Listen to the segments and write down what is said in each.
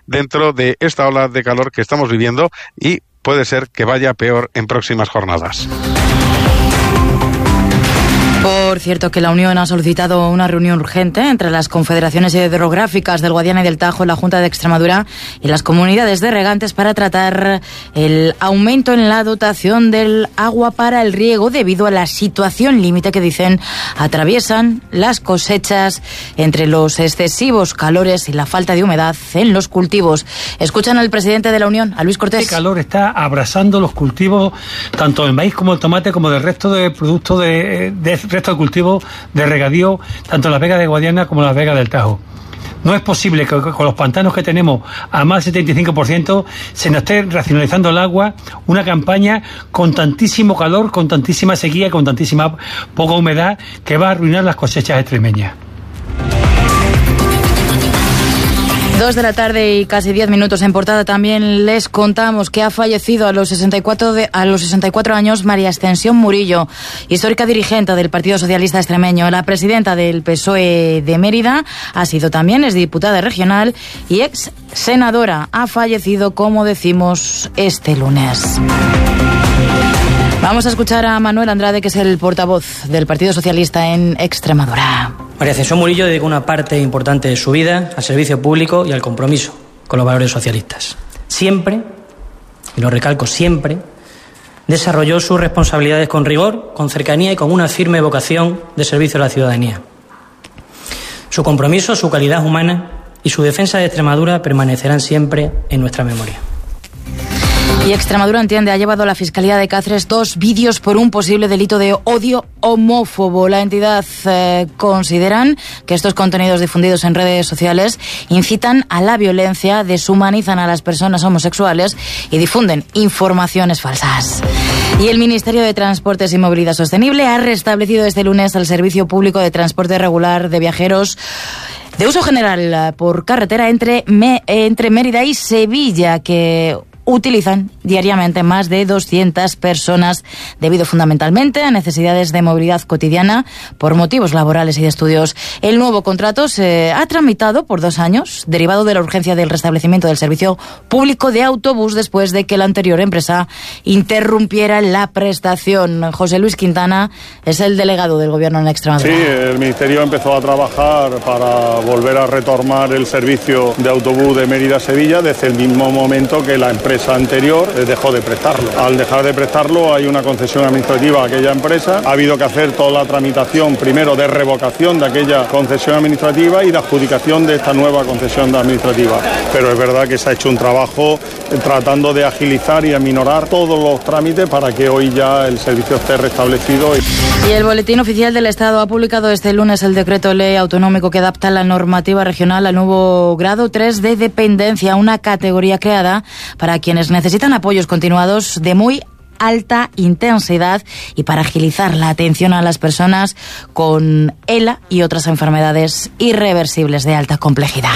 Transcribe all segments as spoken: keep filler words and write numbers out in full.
dentro de esta ola de calor que estamos viviendo y puede ser que vaya peor en próximas jornadas. Por cierto, que la Unión ha solicitado una reunión urgente entre las confederaciones hidrográficas del Guadiana y del Tajo, la Junta de Extremadura y las comunidades de regantes para tratar el aumento en la dotación del agua para el riego debido a la situación límite que dicen atraviesan las cosechas entre los excesivos calores y la falta de humedad en los cultivos. Escuchan al presidente de la Unión, a Luis Cortés. Este calor está abrasando los cultivos, tanto el maíz como el tomate, como del resto de productos de, de resto de cultivos de regadío, tanto en las vegas de Guadiana como en las vegas del Tajo. No es posible que con los pantanos que tenemos a más del setenta y cinco por ciento se nos esté racionalizando el agua, una campaña con tantísimo calor, con tantísima sequía, con tantísima poca humedad que va a arruinar las cosechas extremeñas. Dos de la tarde y casi diez minutos. En portada también les contamos que ha fallecido a los sesenta y cuatro, de, a los sesenta y cuatro años María Ascensión Murillo, histórica dirigente del Partido Socialista Extremeño, la presidenta del P S O E de Mérida, ha sido también exdiputada regional y ex senadora. Ha fallecido, como decimos, este lunes. Vamos a escuchar a Manuel Andrade, que es el portavoz del Partido Socialista en Extremadura. María Ascensión Murillo dedicó una parte importante de su vida al servicio público y al compromiso con los valores socialistas. Siempre, y lo recalco siempre, desarrolló sus responsabilidades con rigor, con cercanía y con una firme vocación de servicio a la ciudadanía. Su compromiso, su calidad humana y su defensa de Extremadura permanecerán siempre en nuestra memoria. Y Extremadura entiende, ha llevado a la Fiscalía de Cáceres dos vídeos por un posible delito de odio homófobo. La entidad eh, consideran que estos contenidos difundidos en redes sociales incitan a la violencia, deshumanizan a las personas homosexuales y difunden informaciones falsas. Y el Ministerio de Transportes y Movilidad Sostenible ha restablecido este lunes el servicio público de transporte regular de viajeros de uso general por carretera entre, Me- entre Mérida y Sevilla, que utilizan diariamente más de doscientas personas debido fundamentalmente a necesidades de movilidad cotidiana por motivos laborales y de estudios. El nuevo contrato se ha tramitado por dos años, derivado de la urgencia del restablecimiento del servicio público de autobús después de que la anterior empresa interrumpiera la prestación. José Luis Quintana es el delegado del Gobierno en Extremadura. Sí, el Ministerio empezó a trabajar para volver a retomar el servicio de autobús de Mérida a Sevilla desde el mismo momento que la empresa anterior dejó de prestarlo. Al dejar de prestarlo hay una concesión administrativa a aquella empresa. Ha habido que hacer toda la tramitación primero de revocación de aquella concesión administrativa y de adjudicación de esta nueva concesión administrativa. Pero es verdad que se ha hecho un trabajo tratando de agilizar y aminorar todos los trámites para que hoy ya el servicio esté restablecido. Y el Boletín Oficial del Estado ha publicado este lunes el decreto ley autonómico que adapta la normativa regional al nuevo grado tres de dependencia, una categoría creada para quienes necesitan apoyos continuados de muy alta intensidad y para agilizar la atención a las personas con ELA y otras enfermedades irreversibles de alta complejidad.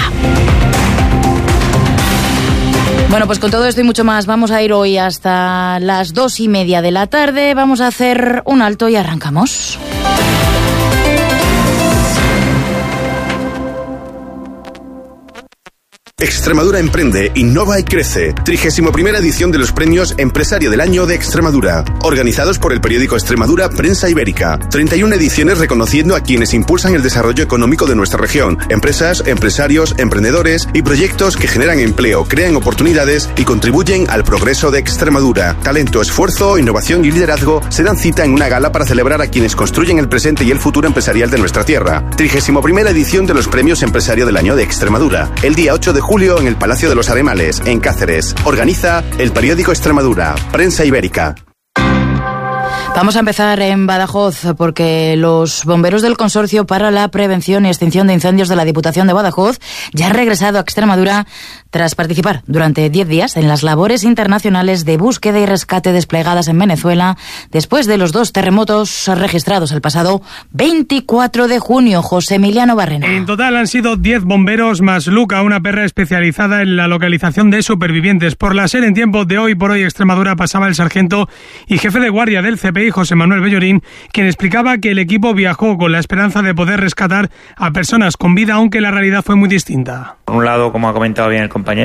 Bueno, pues con todo esto y mucho más vamos a ir hoy hasta las dos y media de la tarde. Vamos a hacer un alto y arrancamos. Extremadura emprende, innova y crece. trigésima primera edición de los premios Empresario del Año de Extremadura, organizados por el periódico Extremadura Prensa Ibérica. treinta y una ediciones reconociendo a quienes impulsan el desarrollo económico de nuestra región. Empresas, empresarios, emprendedores y proyectos que generan empleo, crean oportunidades y contribuyen al progreso de Extremadura. Talento, esfuerzo, innovación y liderazgo se dan cita en una gala para celebrar a quienes construyen el presente y el futuro empresarial de nuestra tierra. trigésima primera edición de los premios Empresario del Año de Extremadura. El día ocho de julio en el Palacio de los Aremales, en Cáceres. Organiza el periódico Extremadura, Prensa Ibérica. Vamos a empezar en Badajoz porque los bomberos del Consorcio para la Prevención y Extinción de Incendios de la Diputación de Badajoz ya han regresado a Extremadura tras participar durante diez días en las labores internacionales de búsqueda y rescate desplegadas en Venezuela después de los dos terremotos registrados el pasado veinticuatro de junio. José Emiliano Barrena. En total han sido diez bomberos más Luca, una perra especializada en la localización de supervivientes. Por la SER en tiempo de Hoy por Hoy Extremadura pasaba el sargento y jefe de guardia del C P I, José Manuel Bellorín, quien explicaba que el equipo viajó con la esperanza de poder rescatar a personas con vida, aunque la realidad fue muy distinta. Por un lado, como ha comentado bien el compañero,